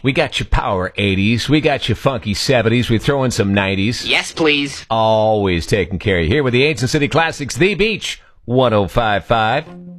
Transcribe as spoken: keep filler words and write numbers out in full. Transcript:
We got your power eighties. We got your funky seventies. We throw in some nineties. Yes, please. Always taking care of you here with the Ancient City Classics, The Beach, one oh five point five.